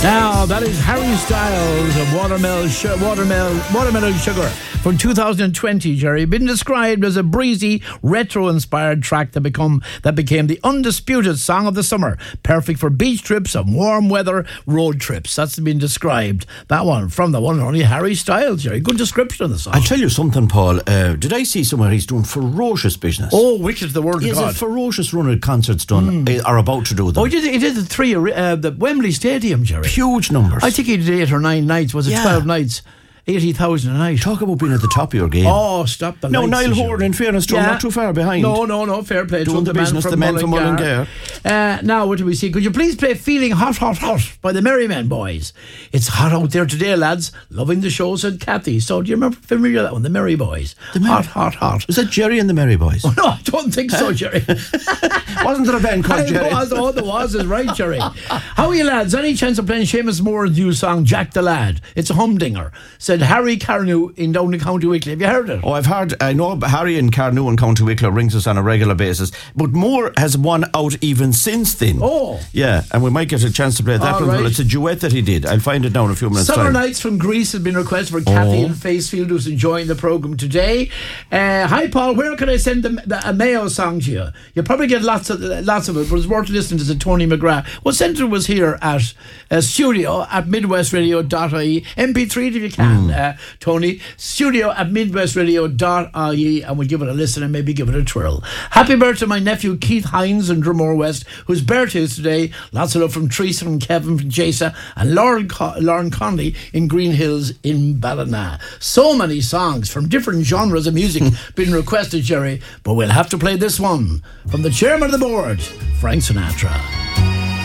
Now, that is Harry Styles of Watermelon Sugar from 2020, Jerry. Been described as a breezy, retro-inspired track that became the undisputed song of the summer. Perfect for beach trips and warm weather road trips. That's been described. That one from the one and only Harry Styles, Jerry. Good description of the song. I'll tell you something, Paul. Did I see somewhere he's doing ferocious business? Oh, which is the word of God. He has a ferocious run of concerts done, are about to do them. Oh, he did the Wembley Stadium, Jerry. Huge numbers. I think he did 8 or 9 nights. Was it 12 nights? 80,000 a night. Talk about being at the top of your game. Oh, stop the lights. No, Niall Horan, in fairness to him, not too far behind. No, fair play. Doing the business, the man from Mullingar. Now, what do we see? Could you please play Feeling Hot, Hot, Hot by the Merrymen Boys? It's hot out there today, lads. Loving the show, said Kathy. So, do you remember familiar that one, the Merry Boys? Hot, Hot, Hot. Was that Jerry and the Merry Boys? Oh, no, I don't think so, Jerry. Wasn't there a band called Jerry? There was, is right, Jerry. How are you, lads? Any chance of playing Seamus Moore's new song, Jack the Lad? It's a humdinger, said Harry Carnew in Down in County Wicklow. Have you heard it? Oh, I've heard. I know Harry in Carnew and County Wicklow rings us on a regular basis, but Moore has won out even since then. Oh, yeah, and we might get a chance to play that one. Right. Well, it's a duet that he did. I'll find it now in a few minutes. Summer Nights from Greece has been requested for Kathy in Facefield, who's enjoying the programme today. Hi, Paul. Where can I send a Mayo song to you? You'll probably get lots of it, but it's worth listening to. Tony McGrath. What centre was here at studio at midwestradio.ie. MP3 if you can, Tony. Studio at midwestradio.ie, and we'll give it a listen and maybe give it a twirl. Happy birthday to my nephew Keith Hines in Drumore West, whose birthday is today. Lots of love from Teresa, from Kevin, from Jasa, and Lauren Conley in Green Hills in Ballina. So many songs from different genres of music been requested, Jerry, but we'll have to play this one from the chairman of the board, Frank Sinatra.